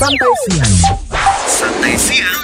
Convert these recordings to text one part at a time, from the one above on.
Santai Siang. Santai Siang.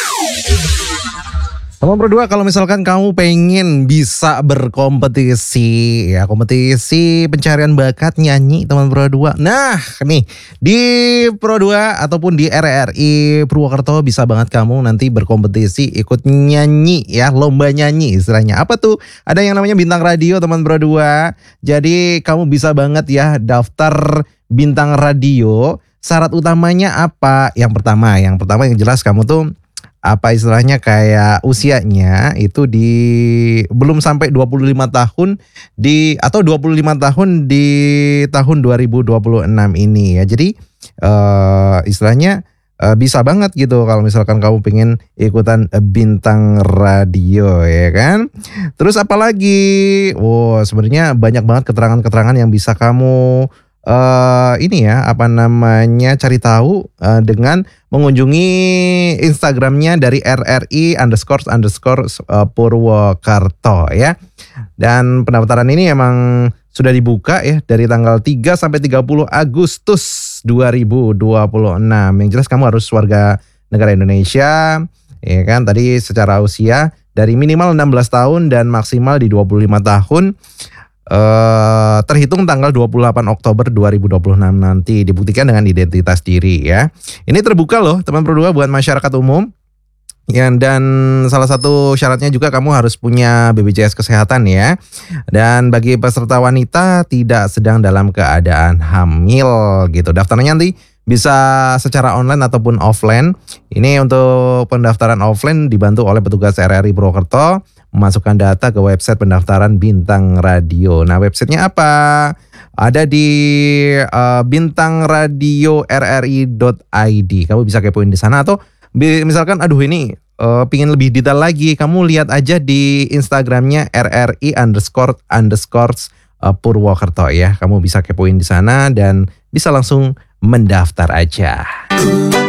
Teman berdua, kalau misalkan kamu pengen bisa berkompetisi, ya kompetisi pencarian bakat nyanyi teman berdua. Nah nih di Pro 2 ataupun di RRI Purwokerto bisa banget kamu nanti berkompetisi ikut nyanyi ya, lomba nyanyi istilahnya. Apa tuh? Ada yang namanya bintang radio teman berdua. Jadi kamu bisa banget ya daftar bintang radio. Syarat utamanya apa? Yang pertama yang jelas kamu tuh apa istilahnya kayak usianya itu belum sampai 25 tahun atau 25 tahun di tahun 2026 ini ya. Jadi istilahnya bisa banget gitu kalau misalkan kamu pengen ikutan bintang radio ya kan. Terus apalagi? Sebenarnya banyak banget keterangan-keterangan yang bisa kamu cari tahu dengan mengunjungi Instagramnya dari RRI__ Purwokerto ya. Dan pendaftaran ini emang sudah dibuka ya dari tanggal 3 sampai 30 Agustus 2026. Yang jelas kamu harus warga negara Indonesia ya kan. Tadi secara usia dari minimal 16 tahun dan maksimal di 25 tahun. Terhitung tanggal 28 Oktober 2026 nanti, dibuktikan dengan identitas diri ya. Ini terbuka loh teman berdua buat masyarakat umum ya, dan salah satu syaratnya juga kamu harus punya BPJS Kesehatan ya. Dan bagi peserta wanita tidak sedang dalam keadaan hamil gitu, daftarnya nanti bisa secara online ataupun offline. Ini untuk pendaftaran offline dibantu oleh petugas RRI Purwokerto, memasukkan data ke website pendaftaran bintang radio. Nah, websitenya apa? Ada di bintangradiorri.id. Kamu bisa kepoin di sana, atau misalkan ini pingin lebih detail lagi, kamu lihat aja di Instagramnya RRI__ Purwokerto ya. Kamu bisa kepoin di sana dan bisa langsung mendaftar aja.